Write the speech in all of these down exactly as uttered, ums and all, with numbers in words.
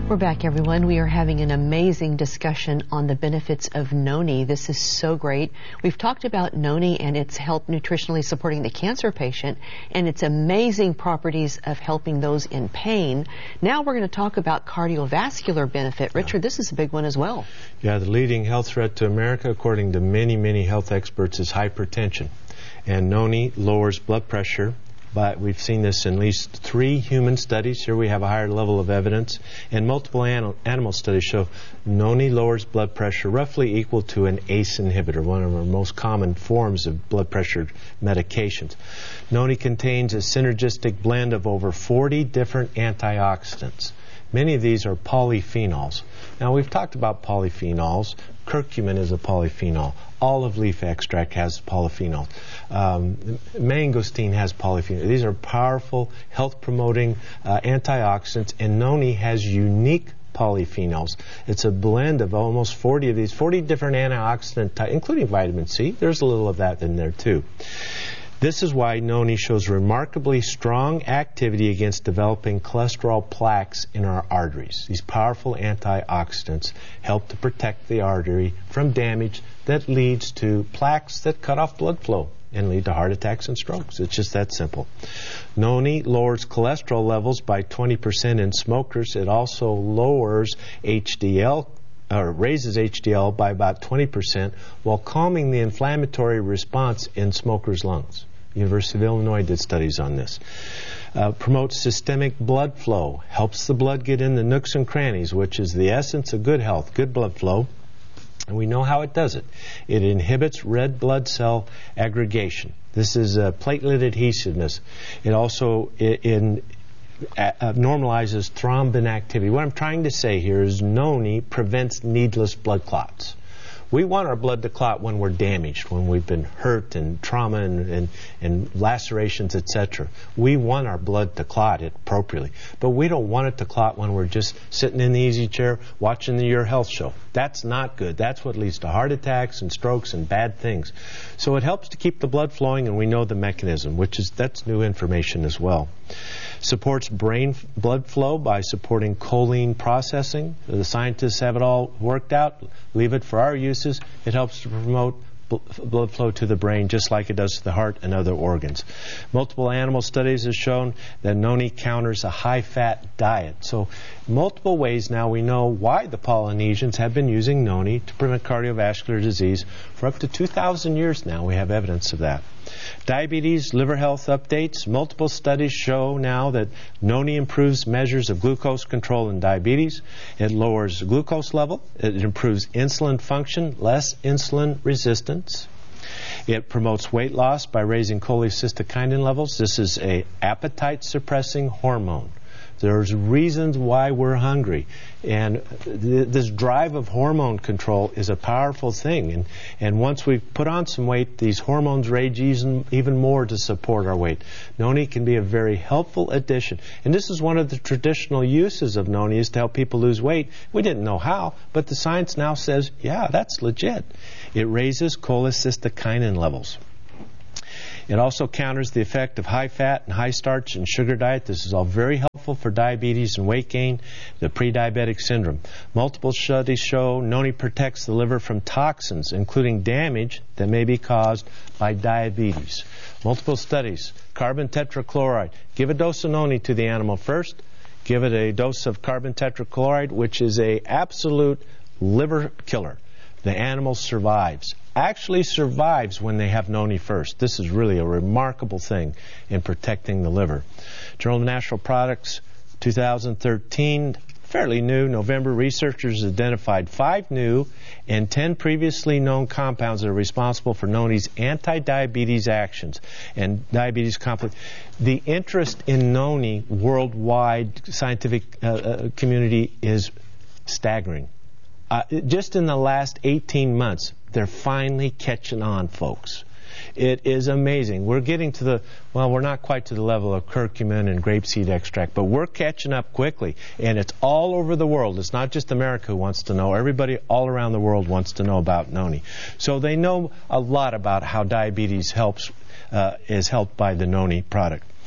We're back, everyone. We are having an amazing discussion on the benefits of noni. This is so great. We've talked about noni and its help nutritionally supporting the cancer patient and its amazing properties of helping those in pain. Now we're going to talk about cardiovascular benefit. Richard, this is a big one as well. Yeah, the leading health threat to America, according to many, many health experts, is hypertension. And noni lowers blood pressure. But we've seen this in at least three human studies. Here we have a higher level of evidence. And multiple an animal studies show noni lowers blood pressure roughly equal to an A C E inhibitor, one of our most common forms of blood pressure medications. Noni contains a synergistic blend of over forty different antioxidants. Many of these are polyphenols. Now, we've talked about polyphenols. Curcumin is a polyphenol. Olive leaf extract has polyphenols. Um, mangosteen has polyphenols. These are powerful, health-promoting uh, antioxidants, and noni has unique polyphenols. It's a blend of almost forty of these, forty different antioxidant types, including vitamin C. There's a little of that in there, too. This is why noni shows remarkably strong activity against developing cholesterol plaques in our arteries. These powerful antioxidants help to protect the artery from damage that leads to plaques that cut off blood flow and lead to heart attacks and strokes. It's just that simple. Noni lowers cholesterol levels by twenty percent in smokers. It also lowers H D L or raises H D L by about twenty percent while calming the inflammatory response in smokers' lungs. University of Illinois did studies on this. Uh, promotes systemic blood flow, helps the blood get in the nooks and crannies, which is the essence of good health, good blood flow. And we know how it does it. It inhibits red blood cell aggregation. This is uh, platelet adhesiveness. It also it, in Uh, normalizes thrombin activity. What I'm trying to say here is noni prevents needless blood clots. We want our blood to clot when we're damaged, when we've been hurt and trauma and, and, and lacerations, et cetera. We want our blood to clot it appropriately. But we don't want it to clot when we're just sitting in the easy chair watching the Your Health show. That's not good. That's what leads to heart attacks and strokes and bad things. So it helps to keep the blood flowing, and we know the mechanism, which is that's new information as well. Supports brain blood flow by supporting choline processing. The scientists have it all worked out. Leave it for our uses. It helps to promote blood flow to the brain just like it does to the heart and other organs. Multiple animal studies have shown that noni counters a high-fat diet. So multiple ways now we know why the Polynesians have been using noni to prevent cardiovascular disease for up to two thousand years now. We have evidence of that. Diabetes, liver health updates. Multiple studies show now that noni improves measures of glucose control in diabetes. It lowers glucose level. It improves insulin function, less insulin resistance. It promotes weight loss by raising cholecystokinin levels. This is an appetite-suppressing hormone. There's reasons why we're hungry. And th this drive of hormone control is a powerful thing. And, and once we put on some weight, these hormones rage even, even more to support our weight. Noni can be a very helpful addition. And this is one of the traditional uses of noni is to help people lose weight. We didn't know how, but the science now says, yeah, that's legit. It raises cholecystokinin levels. It also counters the effect of high fat and high starch and sugar diet. This is all very helpful for diabetes and weight gain, the pre-diabetic syndrome. Multiple studies show noni protects the liver from toxins, including damage that may be caused by diabetes. Multiple studies. Carbon tetrachloride. Give a dose of noni to the animal first. Give it a dose of carbon tetrachloride, which is a absolute liver killer. The animal survives. Actually survives when they have noni first. This is really a remarkable thing in protecting the liver. Journal of Natural Products, two thousand thirteen, fairly new, November, researchers identified five new and ten previously known compounds that are responsible for noni's anti-diabetes actions and diabetes complex. The interest in noni worldwide scientific uh, uh, community is staggering. Uh, just in the last eighteen months, they're finally catching on, folks. It is amazing. We're getting to the, well, we're not quite to the level of curcumin and grapeseed extract, but we're catching up quickly. And it's all over the world. It's not just America who wants to know. Everybody all around the world wants to know about noni. So they know a lot about how diabetes helps, uh, is helped by the noni product.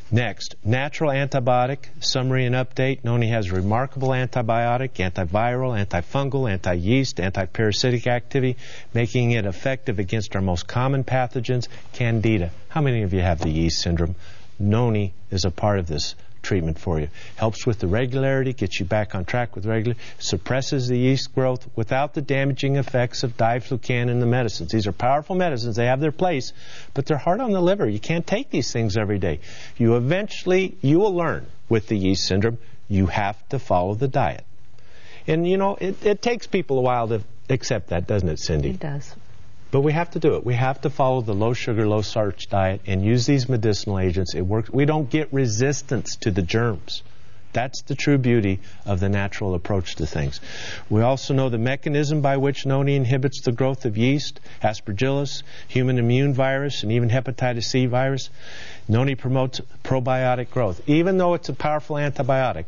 Next, natural antibiotic summary and update. Noni has remarkable antibiotic, antiviral, antifungal, anti-yeast, anti-parasitic activity, making it effective against our most common pathogens, Candida. How many of you have the yeast syndrome? Noni is a part of this treatment for you. Helps with the regularity, gets you back on track with regular, suppresses the yeast growth without the damaging effects of diflucan and the medicines. These are powerful medicines. They have their place, but they're hard on the liver. You can't take these things every day. You eventually, you will learn with the yeast syndrome, you have to follow the diet. And you know, it, it takes people a while to accept that, doesn't it, Cindy? It does. But we have to do it. We have to follow the low sugar, low starch diet and use these medicinal agents. It works. We don't get resistance to the germs. That's the true beauty of the natural approach to things. We also know the mechanism by which Noni inhibits the growth of yeast, Aspergillus, human immune virus, and even hepatitis C virus. Noni promotes probiotic growth. Even though it's a powerful antibiotic,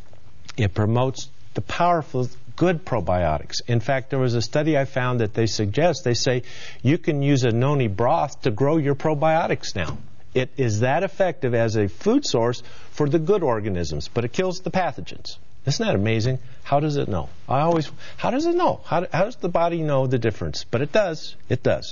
it promotes the powerful good probiotics. In fact, there was a study I found that they suggest, they say, you can use a Noni broth to grow your probiotics now. It is that effective as a food source for the good organisms, but it kills the pathogens. Isn't that amazing? How does it know? I always, how does it know? How, how does the body know the difference? But it does. It does.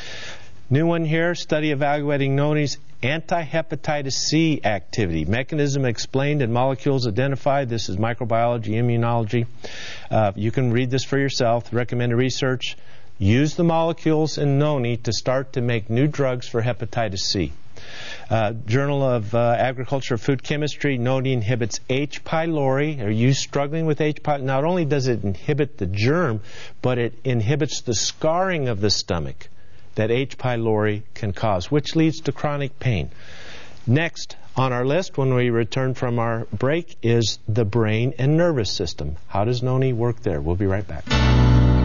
New one here, study evaluating Noni's anti-hepatitis C activity. Mechanism explained and molecules identified. This is microbiology, immunology. Uh, you can read this for yourself. Recommended research. Use the molecules in Noni to start to make new drugs for hepatitis C. Uh, Journal of uh, Agriculture Food Chemistry, Noni inhibits H. pylori. Are you struggling with H. pylori? Not only does it inhibit the germ, but it inhibits the scarring of the stomach that H. pylori can cause, which leads to chronic pain. Next on our list when we return from our break is the brain and nervous system. How does Noni work there? We'll be right back.